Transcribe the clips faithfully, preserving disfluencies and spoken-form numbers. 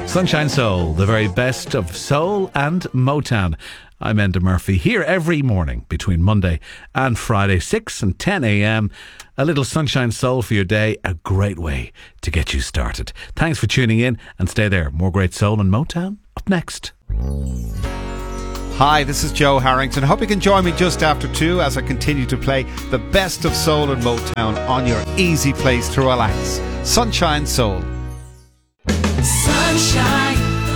Sunshine Soul, the very best of soul and Motown. I'm Enda Murphy, here every morning between Monday and Friday, six and ten a.m. A little Sunshine Soul for your day, a great way to get you started. Thanks for tuning in and stay there. More great soul and Motown up next. Hi, this is Joe Harrington. Hope you can join me just after two as I continue to play the best of soul and Motown on your easy place to relax. Sunshine Soul. Sunshine.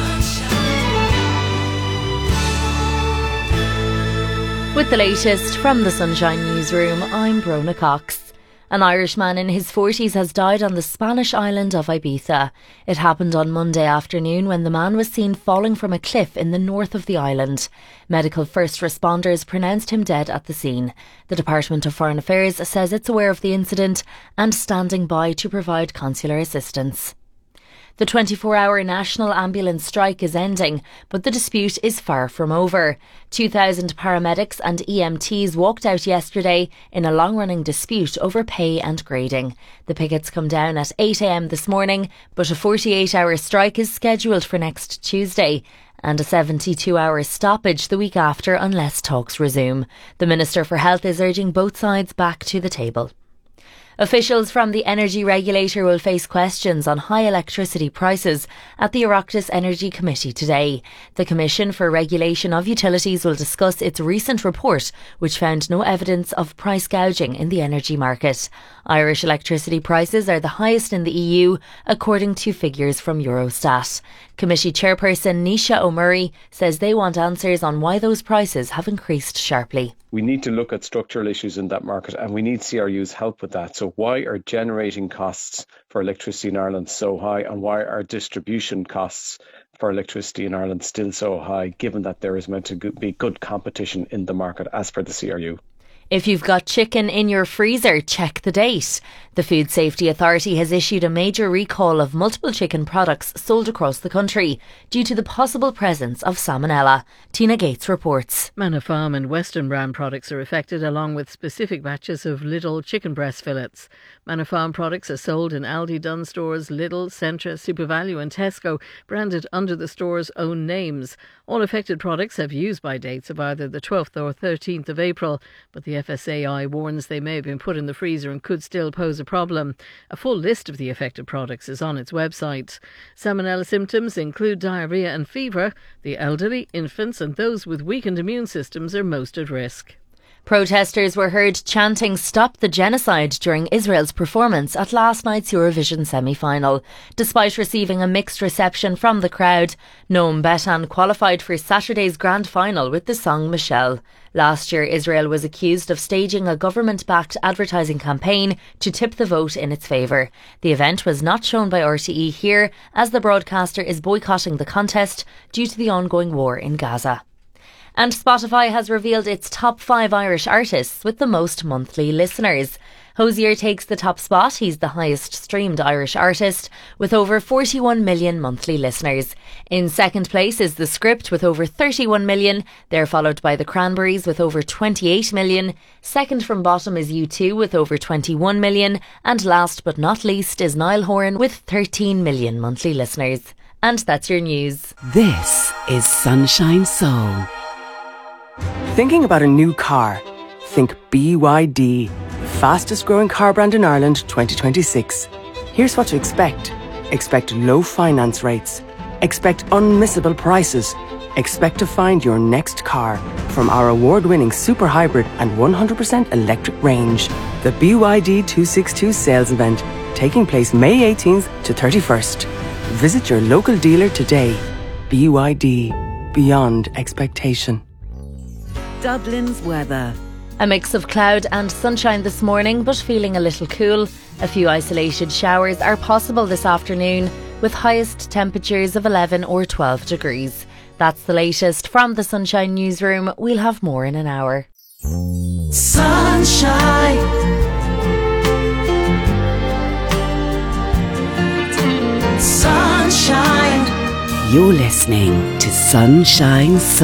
With the latest from the Sunshine Newsroom, I'm Brona Cox. An Irishman in his forties has died on the Spanish island of Ibiza. It happened on Monday afternoon when the man was seen falling from a cliff in the north of the island. Medical first responders pronounced him dead at the scene. The Department of Foreign Affairs says it's aware of the incident and standing by to provide consular assistance. The twenty-four hour national ambulance strike is ending, but the dispute is far from over. two thousand paramedics and E M Ts walked out yesterday in a long-running dispute over pay and grading. The pickets come down at eight a.m. this morning, but a forty-eight hour strike is scheduled for next Tuesday and a seventy-two hour stoppage the week after unless talks resume. The Minister for Health is urging both sides back to the table. Officials from the energy regulator will face questions on high electricity prices at the Oireachtas Energy Committee today. The Commission for Regulation of Utilities will discuss its recent report, which found no evidence of price gouging in the energy market. Irish electricity prices are the highest in the E U, according to figures from Eurostat. Committee chairperson Nisha O'Murray says they want answers on why those prices have increased sharply. We need to look at structural issues in that market and we need C R U's help with that. So why are generating costs for electricity in Ireland so high, and why are distribution costs for electricity in Ireland still so high, given that there is meant to be good competition in the market as per the C R U? If you've got chicken in your freezer, check the date. The Food Safety Authority has issued a major recall of multiple chicken products sold across the country due to the possible presence of salmonella. Tina Gates reports. Manor Farm and Western brand products are affected, along with specific batches of Lidl chicken breast fillets. Manor Farm products are sold in Aldi, Dunnes Stores, Lidl, Centra, SuperValu and Tesco, branded under the store's own names. All affected products have use-by dates of either the twelfth or thirteenth of April, but the F S A I warns they may have been put in the freezer and could still pose a problem. A full list of the affected products is on its website. Salmonella symptoms include diarrhoea and fever. The elderly, infants and those with weakened immune systems are most at risk. Protesters were heard chanting "Stop the Genocide" during Israel's performance at last night's Eurovision semi-final. Despite receiving a mixed reception from the crowd, Noam Betan qualified for Saturday's grand final with the song Michelle. Last year, Israel was accused of staging a government-backed advertising campaign to tip the vote in its favour. The event was not shown by R T E here, as the broadcaster is boycotting the contest due to the ongoing war in Gaza. And Spotify has revealed its top five Irish artists with the most monthly listeners. Hozier takes the top spot. He's the highest streamed Irish artist with over forty-one million monthly listeners. In second place is The Script with over thirty-one million. They're followed by The Cranberries with over twenty-eight million. Second from bottom is U two with over twenty-one million. And last but not least is Niall Horan with thirteen million monthly listeners. And that's your news. This is Sunshine Soul. Thinking about a new car? Think B Y D, the fastest growing car brand in Ireland twenty twenty-six. Here's what to expect. Expect low finance rates. Expect unmissable prices. Expect to find your next car from our award-winning super hybrid and one hundred percent electric range. The B Y D two sixty-two sales event, taking place May eighteenth to thirty-first. Visit your local dealer today. B Y D, beyond expectation. Dublin's weather. A mix of cloud and sunshine this morning, but feeling a little cool. A few isolated showers are possible this afternoon, with highest temperatures of eleven or twelve degrees. That's the latest from the Sunshine Newsroom. We'll have more in an hour. Sunshine. Sunshine. You're listening to Sunshine Soul.